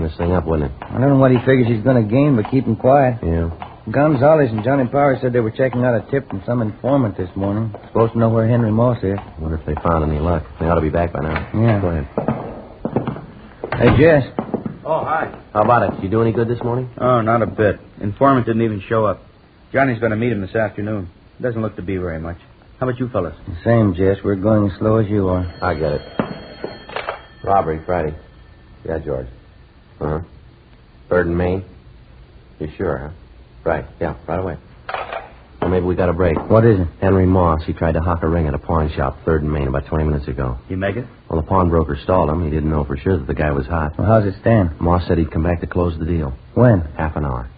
shaking this thing up, wouldn't it? I don't know what he figures he's going to gain by keeping quiet. Yeah. Gonzalez and Johnny Powers said they were checking out a tip from some informant this morning. Supposed to know where Henry Moss is. Wonder if they found any luck. They ought to be back by now. Yeah. Go ahead. Hey, Jess. Oh, hi. How about it? You do any good this morning? Oh, not a bit. Informant didn't even show up. Johnny's going to meet him this afternoon. Doesn't look to be very much. How about you fellas? The same, Jess. We're going as slow as you are. I get it. Robbery, Friday. Yeah, George. Uh-huh. 3rd and Main? You sure, huh? Right. Yeah, right away. Well, maybe we got a break. What is it? Henry Moss. He tried to hock a ring at a pawn shop, 3rd and Main, about 20 minutes ago. You make it? Well, the pawnbroker stalled him. He didn't know for sure that the guy was hot. Well, how's it stand? Moss said he'd come back to close the deal. When? Half an hour.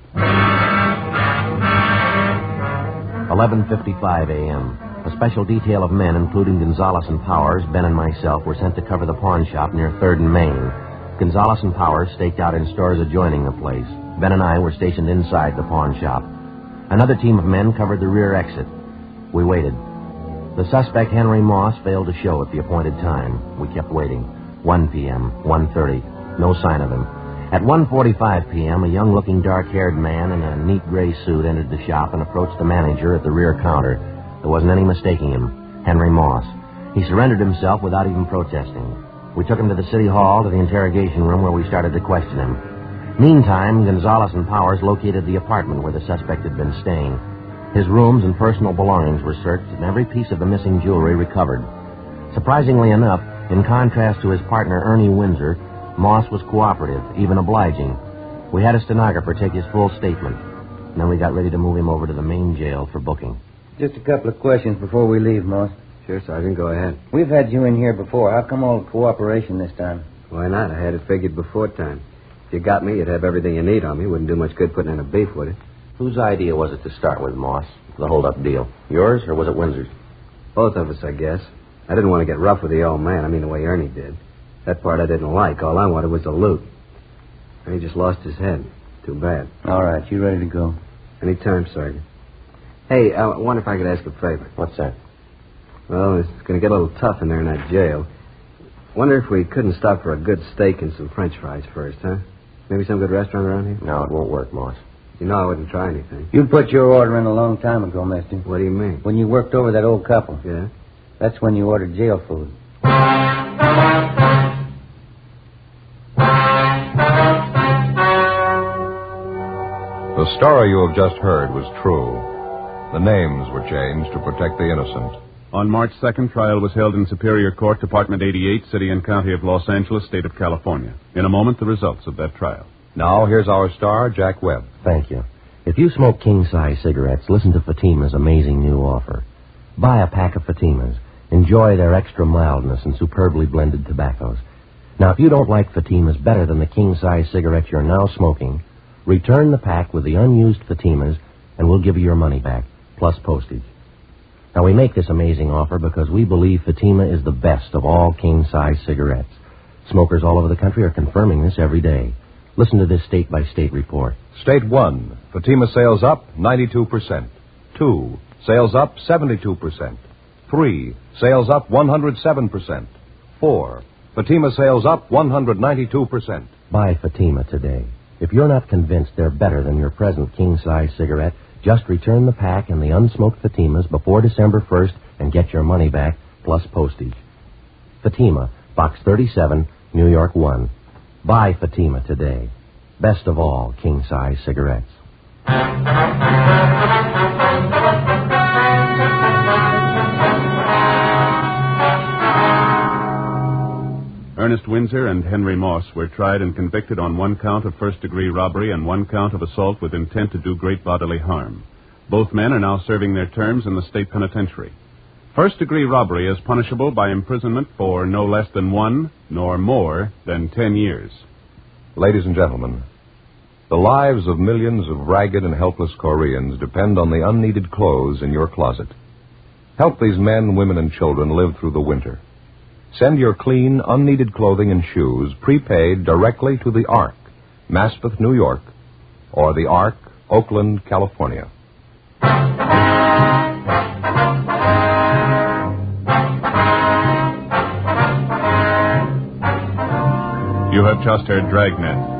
11:55 a.m. A special detail of men, including Gonzalez and Powers, Ben and myself, were sent to cover the pawn shop near 3rd and Main. Gonzalez and Powers staked out in stores adjoining the place. Ben and I were stationed inside the pawn shop. Another team of men covered the rear exit. We waited. The suspect, Henry Moss, failed to show at the appointed time. We kept waiting. 1 p.m., 1:30. No sign of him. At 1:45 p.m., a young-looking, dark-haired man in a neat gray suit entered the shop and approached the manager at the rear counter. There wasn't any mistaking him. Henry Moss. He surrendered himself without even protesting. We took him to the city hall, to the interrogation room, where we started to question him. Meantime, Gonzalez and Powers located the apartment where the suspect had been staying. His rooms and personal belongings were searched and every piece of the missing jewelry recovered. Surprisingly enough, in contrast to his partner Ernie Windsor, Moss was cooperative, even obliging. We had a stenographer take his full statement. And then we got ready to move him over to the main jail for booking. Just a couple of questions before we leave, Moss. Sure, Sergeant, go ahead. We've had you in here before. How come all the cooperation this time? Why not? I had it figured before time. If you got me, you'd have everything you need on me. Wouldn't do much good putting in a beef, would it? Whose idea was it to start with, Moss? The hold-up deal. Yours, or was it Windsor's? Both of us, I guess. I didn't want to get rough with the old man. I mean, the way Ernie did. That part I didn't like. All I wanted was the loot. And he just lost his head. Too bad. All right, you ready to go? Any time, Sergeant. Hey, I wonder if I could ask a favor. What's that? Well, it's going to get a little tough in there in that jail. Wonder if we couldn't stop for a good steak and some French fries first, huh? Maybe some good restaurant around here? No, it won't work, Moss. You know I wouldn't try anything. You put your order in a long time ago, mister. What do you mean? When you worked over that old couple. Yeah? That's when you ordered jail food. The story you have just heard was true. The names were changed to protect the innocent. On March 2nd, trial was held in Superior Court, Department 88, City and County of Los Angeles, State of California. In a moment, the results of that trial. Now, here's our star, Jack Webb. Thank you. If you smoke king-size cigarettes, listen to Fatima's amazing new offer. Buy a pack of Fatimas. Enjoy their extra mildness and superbly blended tobaccos. Now, if you don't like Fatimas better than the king-size cigarettes you're now smoking, return the pack with the unused Fatimas, and we'll give you your money back, plus postage. Now, we make this amazing offer because we believe Fatima is the best of all king-size cigarettes. Smokers all over the country are confirming this every day. Listen to this state-by-state report. State 1, Fatima sales up 92%. 2, sales up 72%. 3, sales up 107%. 4, Fatima sales up 192%. Buy Fatima today. If you're not convinced they're better than your present king-size cigarette, just return the pack and the unsmoked Fatimas before December 1st and get your money back, plus postage. Fatima, Box 37, New York 1. Buy Fatima today. Best of all king-size cigarettes. Ernest Windsor and Henry Moss were tried and convicted on one count of first-degree robbery and one count of assault with intent to do great bodily harm. Both men are now serving their terms in the state penitentiary. First-degree robbery is punishable by imprisonment for no less than 1 nor more than 10 years. Ladies and gentlemen, the lives of millions of ragged and helpless Koreans depend on the unneeded clothes in your closet. Help these men, women, and children live through the winter. Send your clean, unneeded clothing and shoes prepaid directly to the Ark, Maspeth, New York, or the Ark, Oakland, California. You have just heard Dragnet,